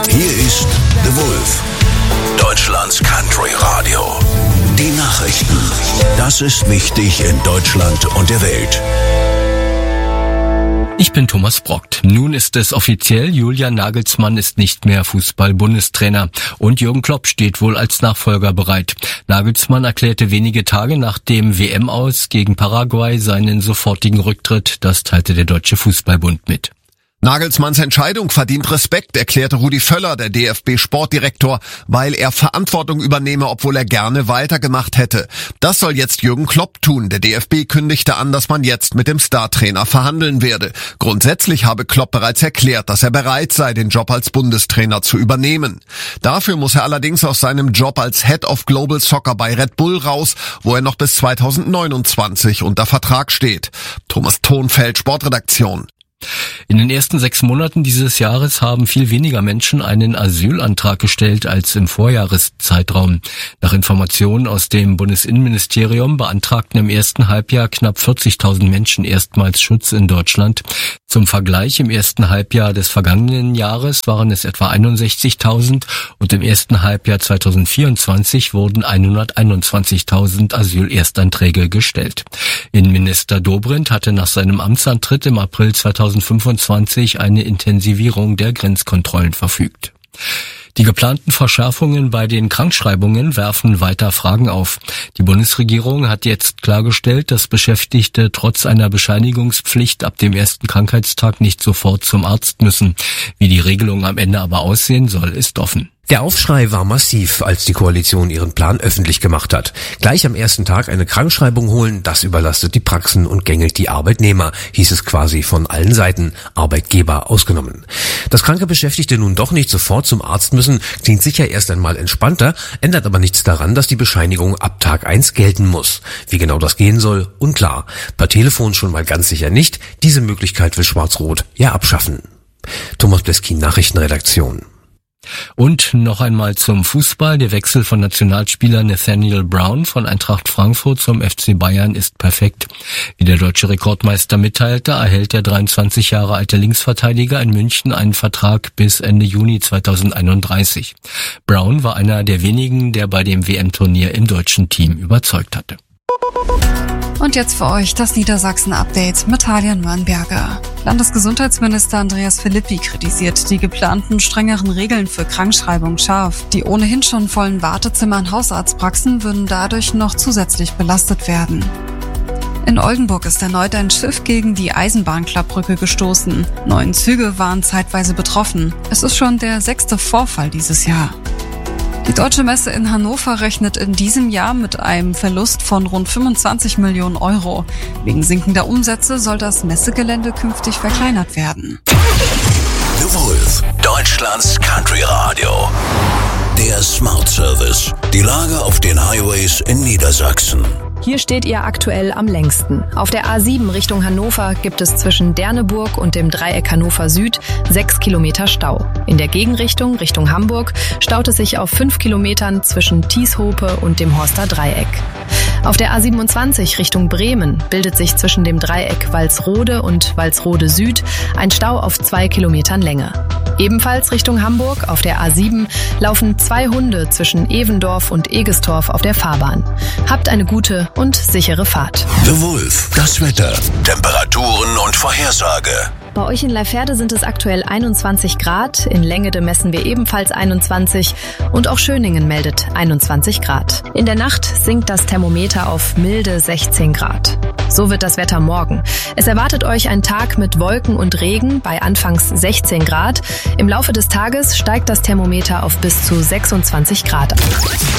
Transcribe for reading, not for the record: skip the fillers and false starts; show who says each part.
Speaker 1: Hier ist The Wolf, Deutschlands Country Radio. Die Nachrichten. Das ist wichtig in Deutschland und der Welt.
Speaker 2: Ich bin Thomas Brockt. Nun ist es offiziell, Julian Nagelsmann ist nicht mehr Fußball-Bundestrainer und Jürgen Klopp steht wohl als Nachfolger bereit. Nagelsmann erklärte wenige Tage nach dem WM-Aus gegen Paraguay seinen sofortigen Rücktritt. Das teilte der Deutsche Fußballbund mit.
Speaker 3: Nagelsmanns Entscheidung verdient Respekt, erklärte Rudi Völler, der DFB-Sportdirektor, weil er Verantwortung übernehme, obwohl er gerne weitergemacht hätte. Das soll jetzt Jürgen Klopp tun. Der DFB kündigte an, dass man jetzt mit dem Startrainer verhandeln werde. Grundsätzlich habe Klopp bereits erklärt, dass er bereit sei, den Job als Bundestrainer zu übernehmen. Dafür muss er allerdings aus seinem Job als Head of Global Soccer bei Red Bull raus, wo er noch bis 2029 unter Vertrag steht. Thomas Thonfeld, Sportredaktion.
Speaker 2: In den ersten 6 Monaten dieses Jahres haben viel weniger Menschen einen Asylantrag gestellt als im Vorjahreszeitraum. Nach Informationen aus dem Bundesinnenministerium beantragten im ersten Halbjahr knapp 40.000 Menschen erstmals Schutz in Deutschland. Zum Vergleich, im ersten Halbjahr des vergangenen Jahres waren es etwa 61.000 und im ersten Halbjahr 2024 wurden 121.000 Asylerstanträge gestellt. Innenminister Dobrindt hatte nach seinem Amtsantritt im April 2025 eine Intensivierung der Grenzkontrollen verfügt. Die geplanten Verschärfungen bei den Krankschreibungen werfen weiter Fragen auf. Die Bundesregierung hat jetzt klargestellt, dass Beschäftigte trotz einer Bescheinigungspflicht ab dem ersten Krankheitstag nicht sofort zum Arzt müssen. Wie die Regelung am Ende aber aussehen soll, ist offen.
Speaker 4: Der Aufschrei war massiv, als die Koalition ihren Plan öffentlich gemacht hat. Gleich am ersten Tag eine Krankschreibung holen, das überlastet die Praxen und gängelt die Arbeitnehmer, hieß es quasi von allen Seiten, Arbeitgeber ausgenommen. Dass kranke Beschäftigte nun doch nicht sofort zum Arzt müssen, klingt sicher erst einmal entspannter, ändert aber nichts daran, dass die Bescheinigung ab Tag 1 gelten muss. Wie genau das gehen soll, unklar. Per Telefon schon mal ganz sicher nicht. Diese Möglichkeit will Schwarz-Rot ja abschaffen. Thomas Bleskin, Nachrichtenredaktion.
Speaker 2: Und noch einmal zum Fußball. Der Wechsel von Nationalspieler Nathaniel Brown von Eintracht Frankfurt zum FC Bayern ist perfekt. Wie der deutsche Rekordmeister mitteilte, erhält der 23 Jahre alte Linksverteidiger in München einen Vertrag bis Ende Juni 2031. Brown war einer der wenigen, der bei dem WM-Turnier im deutschen Team überzeugt hatte.
Speaker 5: Und jetzt für euch das Niedersachsen-Update mit Talia Nürnberger. Landesgesundheitsminister Andreas Philippi kritisiert die geplanten strengeren Regeln für Krankschreibung scharf. Die ohnehin schon vollen Wartezimmer in Hausarztpraxen würden dadurch noch zusätzlich belastet werden. In Oldenburg ist erneut ein Schiff gegen die Eisenbahnklappbrücke gestoßen. 9 Züge waren zeitweise betroffen. Es ist schon der 6. Vorfall dieses Jahr. Die Deutsche Messe in Hannover rechnet in diesem Jahr mit einem Verlust von rund 25 Millionen Euro. Wegen sinkender Umsätze soll das Messegelände künftig verkleinert werden.
Speaker 1: The Wolf, Deutschlands Country Radio. Der Smart Service. Die Lage auf den Highways in Niedersachsen.
Speaker 6: Hier steht ihr aktuell am längsten. Auf der A7 Richtung Hannover gibt es zwischen Derneburg und dem Dreieck Hannover Süd 6 Kilometer Stau. In der Gegenrichtung, Richtung Hamburg, staut es sich auf 5 Kilometern zwischen Thieshope und dem Horster Dreieck. Auf der A27 Richtung Bremen bildet sich zwischen dem Dreieck Walsrode und Walsrode Süd ein Stau auf 2 Kilometern Länge. Ebenfalls Richtung Hamburg auf der A7 laufen 2 Hunde zwischen Evendorf und Egestorf auf der Fahrbahn. Habt eine gute und sichere Fahrt.
Speaker 1: The Wolf, das Wetter, Temperaturen und Vorhersage.
Speaker 6: Bei euch in Leiferde sind es aktuell 21 Grad, in Längede messen wir ebenfalls 21 und auch Schöningen meldet 21 Grad. In der Nacht sinkt das Thermometer auf milde 16 Grad. So wird das Wetter morgen. Es erwartet euch ein Tag mit Wolken und Regen bei anfangs 16 Grad. Im Laufe des Tages steigt das Thermometer auf bis zu 26 Grad.